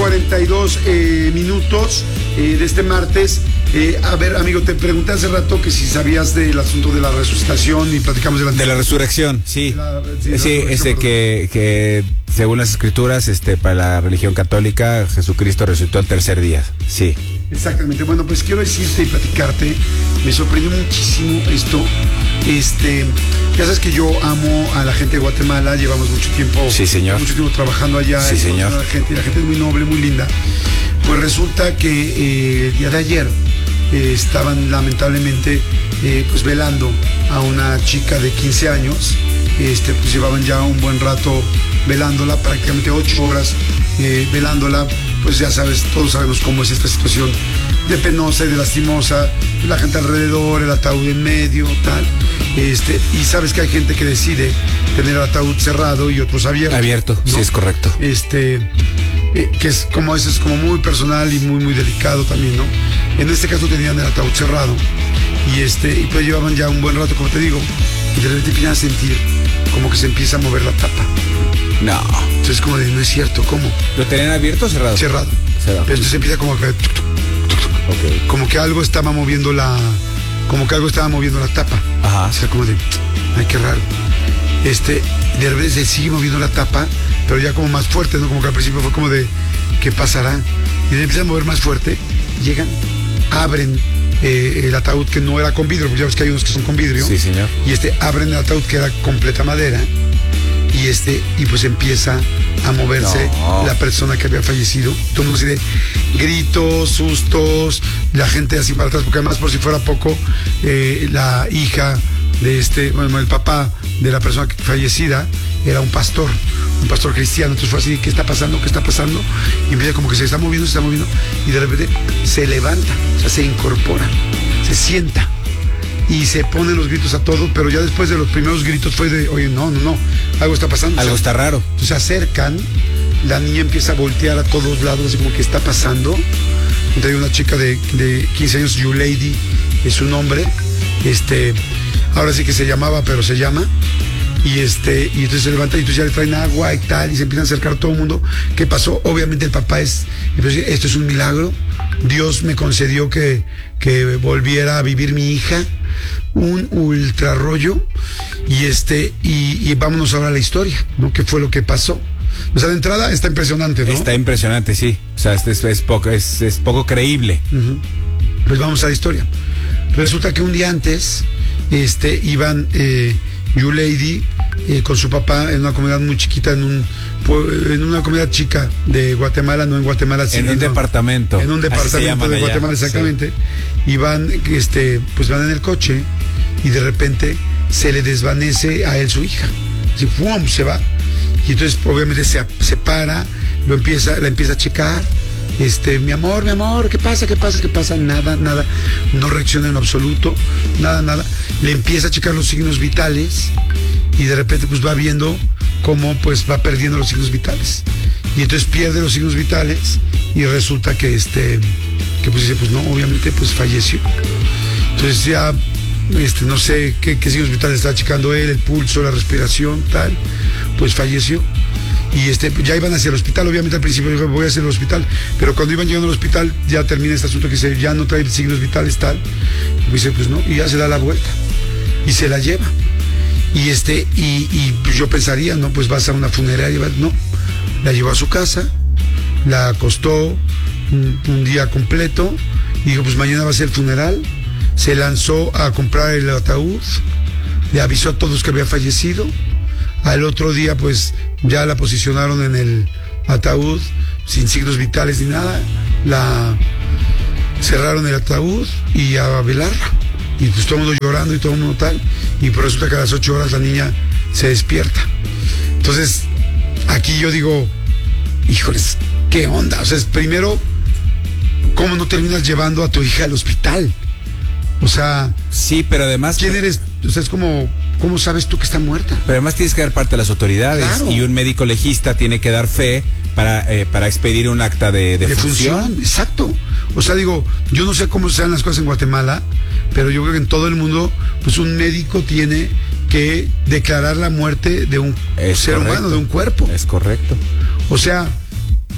8:42 minutos de este martes. A ver, amigo, te pregunté hace rato que si sabías del asunto de la resucitación y platicamos de la resurrección, sí. Que según las escrituras, para la religión católica, Jesucristo resucitó al tercer día, sí. Exactamente. Bueno, pues quiero decirte y platicarte, me sorprendió muchísimo esto. Ya sabes que yo amo a la gente de Guatemala, llevamos mucho tiempo, sí, señor, mucho tiempo trabajando allá, sí, señor. La gente es muy noble, muy linda. Pues resulta que el día de ayer estaban lamentablemente pues velando a una chica de 15 años. Pues llevaban ya un buen rato velándola, prácticamente 8 horas velándola. Pues ya sabes, todos sabemos cómo es esta situación de penosa y de lastimosa, la gente alrededor, el ataúd en medio, tal. Y sabes que hay gente que decide tener el ataúd cerrado y otros abierto, ¿no? Sí, es correcto. Que es como eso, es como muy personal y muy, muy delicado también, ¿no? En este caso tenían el ataúd cerrado y pues llevaban ya un buen rato, como te digo, y de repente empiezan a sentir como que se empieza a mover la tapa. No. Entonces como de, no es cierto, ¿cómo? ¿Lo tenían abierto o cerrado? Cerrado. Pero entonces empieza como que okay. Como que algo estaba moviendo la tapa. Ajá. O sea, como de, ay, qué raro. De repente se sigue moviendo la tapa, pero ya como más fuerte, ¿no? Como que al principio fue como de, ¿qué pasará? Y de empieza a mover más fuerte, llegan, abren el ataúd que no era con vidrio, porque ya ves que hay unos que son con vidrio. Sí, señor. Y abren el ataúd que era completa madera, y pues empieza a moverse la persona que había fallecido. Todo el mundo así de gritos, sustos, la gente así para atrás, porque además, por si fuera poco, la hija de el papá de la persona fallecida era un pastor cristiano. Entonces fue así, ¿qué está pasando? Y empieza como que se está moviendo, y de repente se levanta, o sea, se incorpora, se sienta y se ponen los gritos a todo, pero ya después de los primeros gritos fue de, oye, no, algo está pasando. Algo está raro. Entonces se acercan, la niña empieza a voltear a todos lados, así como que está pasando. Entonces hay una chica de 15 años, Yulady es su nombre, ahora sí que se llamaba, pero se llama. Y entonces se levanta y entonces ya le traen agua y tal, y se empiezan a acercar todo el mundo. ¿Qué pasó? Obviamente el papá esto es un milagro. Dios me concedió que volviera a vivir mi hija. Un ultra rollo. Y vámonos ahora a la historia, ¿no? ¿Qué fue lo que pasó? O sea, de entrada está impresionante, ¿no? Está impresionante, sí. O sea, es poco creíble. Uh-huh. Pues vamos a la historia. Resulta que un día antes iban Yulady con su papá en una comunidad muy chiquita, en una comunidad chica de Guatemala, no en Guatemala, en un departamento. En un departamento de Guatemala, allá, exactamente. Sí. Y van, pues van en el coche y de repente se le desvanece a él su hija. Y ¡pum! Se va. Y entonces obviamente se para, la empieza a checar. Mi amor, ¿qué pasa? Nada, no reacciona en absoluto, nada. Le empieza a checar los signos vitales y de repente pues va viendo cómo pues va perdiendo los signos vitales. Y entonces pierde los signos vitales y resulta que pues dice, pues no, obviamente pues falleció. Entonces ya, no sé qué signos vitales está checando él, el pulso, la respiración, tal, pues falleció. Y ya iban hacia el hospital, obviamente al principio dijo, voy hacia el hospital, pero cuando iban llegando al hospital ya termina este asunto que dice, ya no trae signos vitales, tal, y dice, pues no, y ya se da la vuelta y se la lleva. Y pues yo pensaría, no, pues vas a una funeraria, no, la llevó a su casa, la acostó un día completo y dijo, pues mañana va a ser el funeral. Se lanzó a comprar el ataúd, le avisó a todos que había fallecido. Al otro día pues ya la posicionaron en el ataúd sin signos vitales ni nada, la cerraron el ataúd y a velarla, y pues todo el mundo llorando y todo el mundo tal, y pues resulta que a las 8 horas la niña se despierta. Entonces aquí yo digo, híjoles, ¿qué onda? O sea, primero, ¿cómo no terminas llevando a tu hija al hospital? O sea, sí, pero además, ¿quién eres? O sea, es como, ¿cómo sabes tú que está muerta? Pero además tienes que dar parte a las autoridades, claro. Y un médico legista tiene que dar fe para expedir un acta de función. Exacto. O sea, digo, yo no sé cómo sean las cosas en Guatemala, pero yo creo que en todo el mundo, pues un médico tiene que declarar la muerte de un ser humano, de un cuerpo. Es correcto. O sea,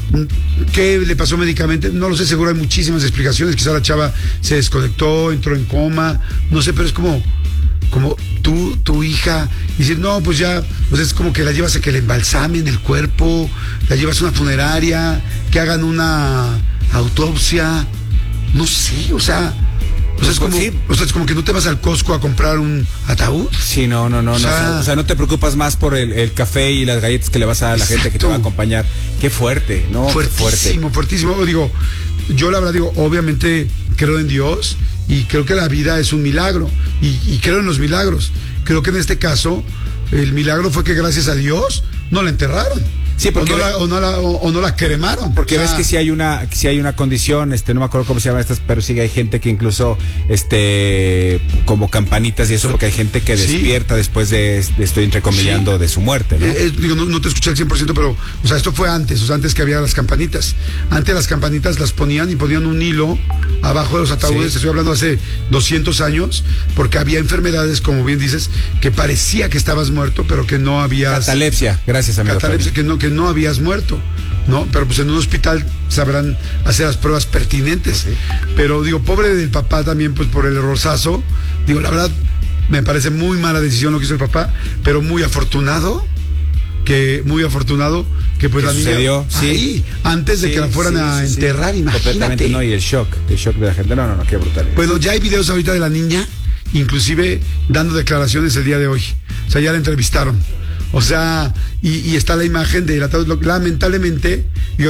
¿Qué le pasó médicamente? No lo sé, seguro hay muchísimas explicaciones. Quizá la chava se desconectó, entró en coma, no sé, pero es como tu hija, y decir, no, pues ya, pues es como que la llevas a que le embalsamen el cuerpo, la llevas a una funeraria, que hagan una autopsia, no sé, o sea, es como que no te vas al Costco a comprar un ataúd. Sí, no, o sea, no te preocupas más por el café y las galletas que le vas a dar a la gente que te va a acompañar. Qué fuerte, ¿no? Fuertísimo. Digo, yo la verdad digo, obviamente creo en Dios y creo que la vida es un milagro y creo en los milagros. Creo que en este caso el milagro fue que gracias a Dios no la enterraron. Sí, porque o no la cremaron. Porque ves que si hay una condición, no me acuerdo cómo se llaman estas, pero sí hay gente que incluso, como campanitas y eso, porque hay gente que despierta después de estoy entrecomillando, de su muerte, ¿no? Digo, no te escuché al 100%, pero, o sea, esto fue antes, antes que había las campanitas. Antes las campanitas las ponían y ponían un hilo abajo de los ataúdes, estoy hablando hace 200 años, porque había enfermedades, como bien dices, que parecía que estabas muerto, pero que no habías... Catalepsia, gracias amigo. Catalepsia, que no habías muerto, ¿no? Pero pues en un hospital sabrán hacer las pruebas pertinentes. Sí. Pero digo, pobre del papá también, pues por el errorzazo. Digo, la verdad, me parece muy mala decisión lo que hizo el papá, pero muy afortunado que pues la niña ahí, antes de que la fueran a enterrar, imagínate. Completamente, no, y el shock de la gente, no, qué brutal. Bueno, ya hay videos ahorita de la niña, inclusive dando declaraciones el día de hoy. O sea, ya la entrevistaron. O sea, y está la imagen de lamentablemente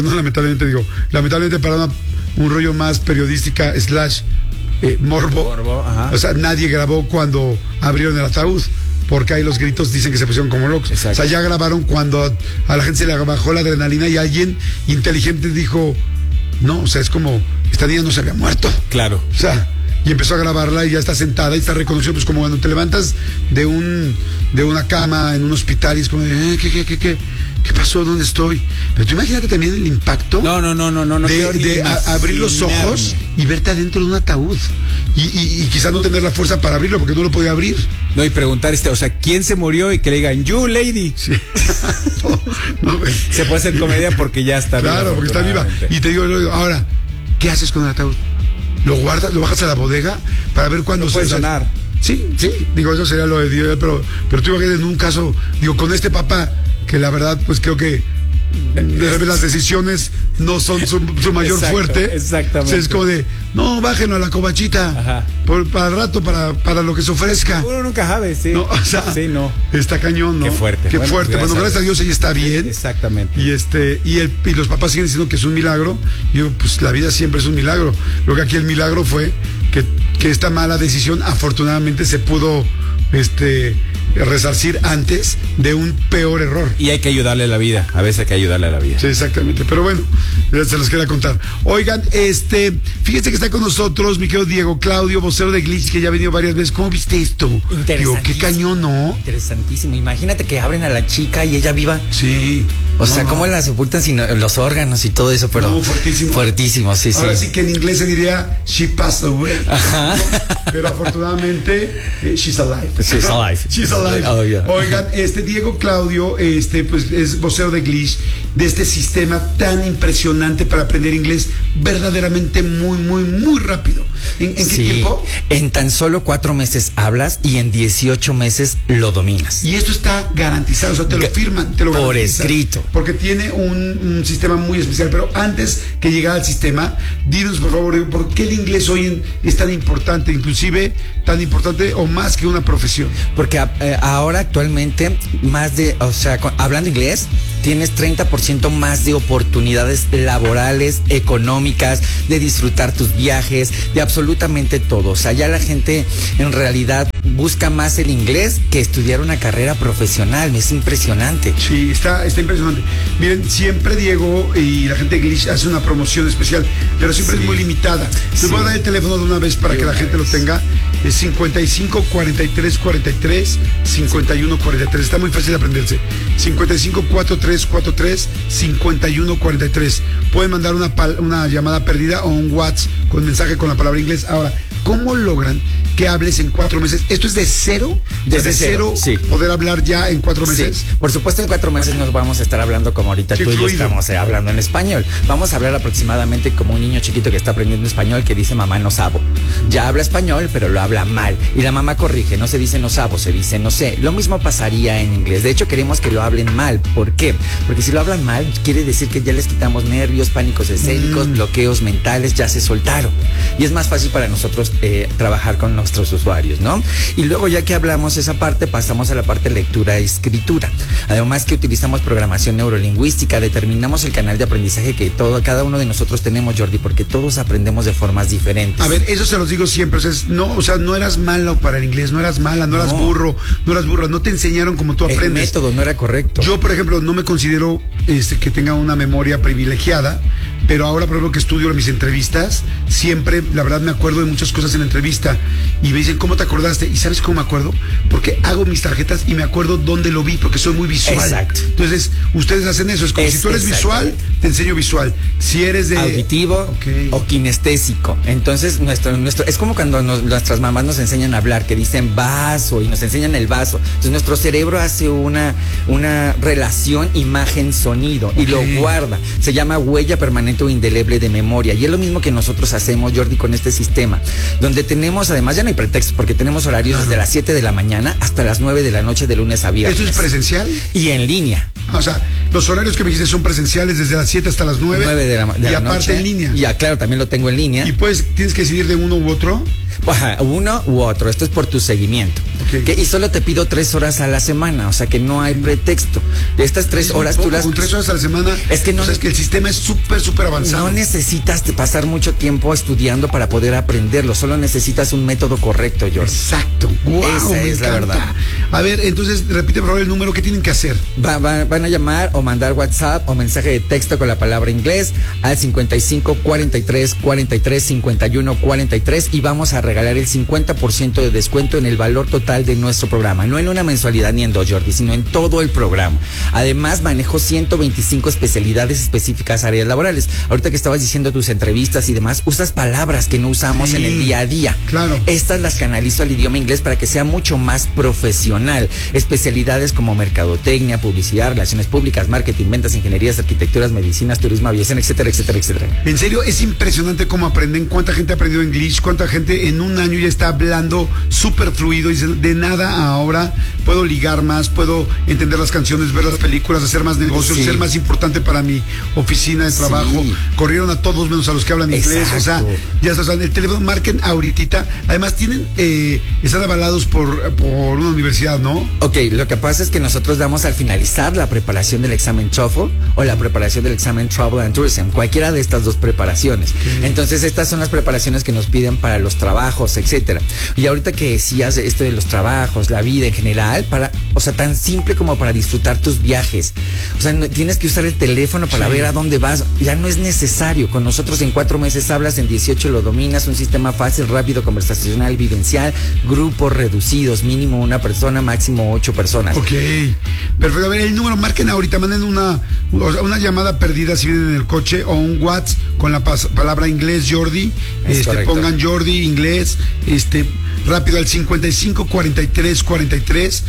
para un rollo más periodística / morbo, o sea, nadie grabó cuando abrieron el ataúd, porque ahí los gritos dicen que se pusieron como locos. Exacto. O sea, ya grabaron cuando a la gente se le bajó la adrenalina y alguien inteligente dijo, no, o sea, es como, esta niña no se había muerto. Claro. O sea, y empezó a grabarla y ya está sentada y está reconociendo, pues como cuando te levantas de una cama en un hospital y es como ¿qué pasó? ¿Dónde estoy? Pero tú imagínate también el impacto de abrir los ojos y verte adentro de un ataúd y quizás no tener la fuerza para abrirlo porque no lo podía abrir. No, y preguntar, o sea, ¿quién se murió? Y que le digan, you lady. Sí. Se puede hacer comedia porque ya está viva. Claro, porque está viva. Y te digo, ahora, ¿qué haces con el ataúd? ¿Lo guardas, lo bajas a la bodega para ver cuándo puede sonar? Sí, digo, eso sería lo de Dios, pero tú imagínate en un caso, digo, con este papá, que la verdad, pues creo que las decisiones no son su mayor fuerte. Exactamente. O sea, es como de, no, bájenlo a la covachita para el rato, para lo que se ofrezca. Uno nunca sabe, sí. No, o sea, sí, no. Está cañón, ¿no? Qué fuerte. Bueno, gracias a Dios ella está bien. Exactamente. Y los papás siguen diciendo que es un milagro. Y yo, pues la vida siempre es un milagro. Lo que aquí el milagro fue que esta mala decisión afortunadamente se pudo resarcir antes de un peor error. Y hay que ayudarle a la vida, a veces hay que ayudarle a la vida. Sí, exactamente, pero bueno, ya se los quería contar. Oigan, fíjense que está con nosotros mi querido Diego Claudio, vocero de Glitch, que ya ha venido varias veces. ¿Cómo viste esto? Digo, qué cañón, ¿no? Interesantísimo, imagínate que abren a la chica y ella viva. Sí. O sea, ¿cómo la sepultan sin los órganos y todo eso? Pero no, fuertísimo. Fuertísimo, sí. Ahora sí que en inglés se diría, she passed away. Ajá. Pero afortunadamente, she's alive. She's alive. She's alive. Oh, yeah. Oigan, Diego Claudio, pues es vocero de Glitch, de este sistema tan impresionante para aprender inglés, verdaderamente muy, muy, muy rápido. ¿En qué tiempo? En tan solo 4 meses hablas y en 18 meses lo dominas. Y esto está garantizado, o sea, te lo firman, te lo por escrito. Porque tiene un sistema muy especial. Pero antes que llegara al sistema, dinos por favor, ¿por qué el inglés hoy es tan importante? Inclusive tan importante o más que una profesión. Porque ahora actualmente hablando inglés, tienes 30% más de oportunidades laborales, económicas, de disfrutar tus viajes, de absolutamente todo. O sea, ya la gente en realidad busca más el inglés que estudiar una carrera profesional. Es impresionante. Sí, está impresionante. Miren, siempre Diego y la gente de Glitch hace una promoción especial, pero siempre es muy limitada. Les voy a dar el teléfono de una vez para que la gente lo tenga. Es 55 43 43 51 43. Está muy fácil de aprenderse. 55 43 43 51 43. Pueden mandar una llamada perdida o un WhatsApp con mensaje con la palabra inglés. Ahora, ¿cómo logran que hables en 4 meses. ¿Esto es de cero? Desde cero, sí. Poder hablar ya en 4 meses. Sí. Por supuesto, en 4 meses nos vamos a estar hablando como ahorita tú y yo estamos hablando en español. Vamos a hablar aproximadamente como un niño chiquito que está aprendiendo español que dice mamá no sabo. Ya habla español, pero lo habla mal. Y la mamá corrige, no se dice no sabo, se dice no sé. Lo mismo pasaría en inglés. De hecho, queremos que lo hablen mal. ¿Por qué? Porque si lo hablan mal, quiere decir que ya les quitamos nervios, pánicos escénicos, bloqueos mentales, ya se soltaron. Y es más fácil para nosotros trabajar con nuestros usuarios, ¿no? Y luego, ya que hablamos esa parte, pasamos a la parte lectura-escritura. Además que utilizamos programación neurolingüística, determinamos el canal de aprendizaje que cada uno de nosotros tenemos, Jordi, porque todos aprendemos de formas diferentes. A ver, eso se los digo siempre, o sea, no eras malo para el inglés, no eras mala, no eras burro, no eras burra, no te enseñaron como tú aprendes. El método no era correcto. Yo, por ejemplo, no me considero que tenga una memoria privilegiada, pero ahora, por ejemplo, que estudio mis entrevistas, siempre, la verdad, me acuerdo de muchas cosas en la entrevista y me dicen, ¿cómo te acordaste? ¿Y sabes cómo me acuerdo? Porque hago mis tarjetas y me acuerdo dónde lo vi, porque soy muy visual. Exacto. Entonces, ustedes hacen eso, es como si tú eres visual, te enseño visual. Si eres de auditivo o kinestésico. Entonces, nuestro es como cuando nuestras mamás nos enseñan a hablar, que dicen vaso y nos enseñan el vaso. Entonces, nuestro cerebro hace una relación imagen-sonido y lo guarda. Se llama huella permanente o indeleble de memoria. Y es lo mismo que nosotros hacemos, Jordi, con este sistema, donde tenemos, además, ya no hay pretexto, porque tenemos horarios desde las 7 de la mañana hasta las 9 de la noche de lunes a viernes. ¿Eso es presencial? Y en línea. O sea, los horarios que me dijiste son presenciales desde las 7 hasta las 9 de la y aparte noche, en línea. Ya, claro, también lo tengo en línea. Y pues tienes que decidir de uno u otro. Uno u otro, esto es por tu seguimiento. Y solo te pido 3 horas a la semana, o sea que no hay pretexto. De estas 3 horas tú las... Con 3 horas a la semana, es que no, es que el sistema es súper avanzado. No necesitas pasar mucho tiempo estudiando para poder aprenderlo, solo necesitas un método correcto, George. Exacto. Wow, esa es la verdad. A ver, entonces, repite por favor el número, ¿qué tienen que hacer? Van a llamar o mandar WhatsApp o mensaje de texto con la palabra inglés al 55 43 43 51 43 y vamos a regalar el 50% de descuento en el valor total de nuestro programa, no en una mensualidad ni en 2, Jordi, sino en todo el programa. Además, manejo 125 especialidades específicas, áreas laborales. Ahorita que estabas diciendo tus entrevistas y demás, usas palabras que no usamos en el día a día. Claro. Estas las canalizo al idioma inglés para que sea mucho más profesional. Especialidades como mercadotecnia, publicidad, relaciones públicas, marketing, ventas, ingenierías, arquitecturas, medicinas, turismo, aviación, etcétera, etcétera, etcétera. En serio, es impresionante cómo aprenden, cuánta gente ha aprendido inglés, cuánta gente en un año ya está hablando súper fluido y de nada a ahora puedo ligar más, puedo entender las canciones, ver las películas, hacer más negocios, ser más importante para mi oficina de trabajo. Corrieron a todos menos a los que hablan inglés. O sea, ya está, el teléfono, marquen ahorita. Además tienen, están avalados por una universidad, ¿no? Ok, lo que pasa es que nosotros damos al finalizar la preparación del examen TOEFL o la preparación del examen Travel and Tourism, cualquiera de estas dos preparaciones. Entonces estas son las preparaciones que nos piden para los trabajos, etcétera. Y ahorita que decías esto de los trabajos, la vida en general, o sea, tan simple como para disfrutar tus viajes. O sea, no, tienes que usar el teléfono para ver a dónde vas. Ya no es necesario. Con nosotros en 4 meses hablas, en 18 lo dominas. Un sistema fácil, rápido, conversacional, vivencial, grupos reducidos, mínimo 1 persona, máximo 8 personas. Ok, perfecto. A ver, el número, marquen ahorita, manden una llamada perdida si vienen en el coche o un WhatsApp con la palabra inglés, Jordi. Pongan Jordi, inglés, rápido al 55 43 43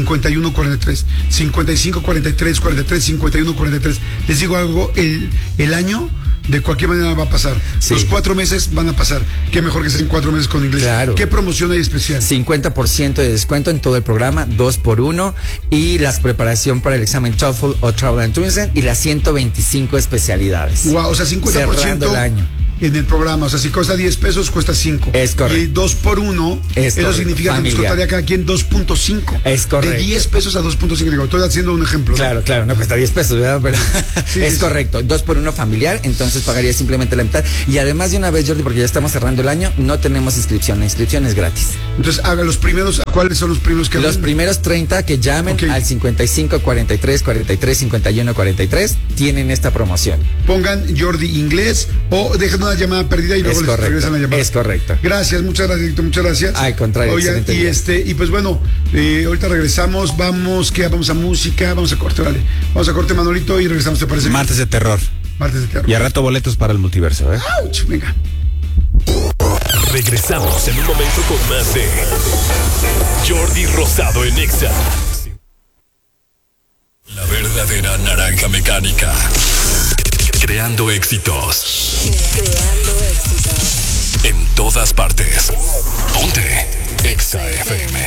51 43 55 43 43 51 43. Les digo algo, el año de cualquier manera va a pasar. Los 4 meses van a pasar. Qué mejor que sean 4 meses con inglés. Claro. ¿Qué promoción hay especial? 50% de descuento en todo el programa, 2x1, y la preparación para el examen TOEFL o Travel and Tourism y las 125 especialidades. Wow, o sea, 50% cerrando el año en el programa. O sea, si cuesta 10 pesos, cuesta 5. Es correcto. Y 2x1, eso significa que nos costaría cada quien 2.5. Es correcto. De 10 pesos a 2.5. Digo, estoy haciendo un ejemplo. Claro, no cuesta 10 pesos, ¿verdad? Pero es correcto. 2x1 familiar, entonces pagaría simplemente la mitad. Y además, de una vez, Jordi, porque ya estamos cerrando el año, no tenemos inscripción. La inscripción es gratis. Entonces, haga los primeros. ¿Cuáles son los primeros que Los primeros 30 que llamen al 55 43 43 51 43 tienen esta promoción. Pongan Jordi inglés o dejen una llamada perdida y luego les regresan la llamada. Es correcto. Gracias, muchas gracias, Víctor, muchas gracias. Al contrario. Oigan, y pues bueno, ahorita regresamos, vamos a música, vamos a corte, vale. Vamos a corte, Manolito, y regresamos, ¿te parece? Martes de terror. Martes de terror. Y a rato boletos para el multiverso, ¡Auch! Venga. Regresamos en un momento con más de Jordi Rosado en Exa. La verdadera naranja mecánica. Creando éxitos. En todas partes. Ponte Exa FM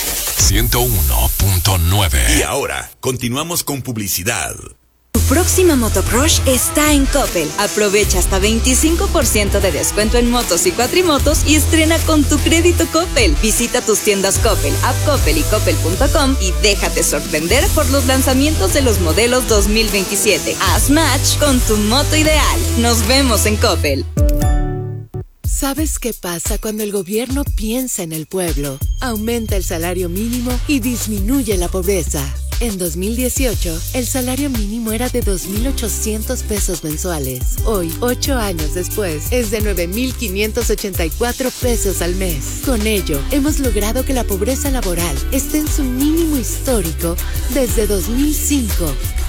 101.9. Y ahora, continuamos con publicidad. Tu próxima motocrush está en Coppel. Aprovecha hasta 25% de descuento en motos y cuatrimotos y estrena con tu crédito Coppel. Visita tus tiendas Coppel, App Coppel y Coppel.com y déjate sorprender por los lanzamientos de los modelos 2027. Haz match con tu moto ideal. Nos vemos en Coppel. ¿Sabes qué pasa cuando el gobierno piensa en el pueblo? Aumenta el salario mínimo y disminuye la pobreza. En 2018, el salario mínimo era de 2,800 pesos mensuales. Hoy, 8 años después, es de 9,584 pesos al mes. Con ello, hemos logrado que la pobreza laboral esté en su mínimo histórico desde 2005.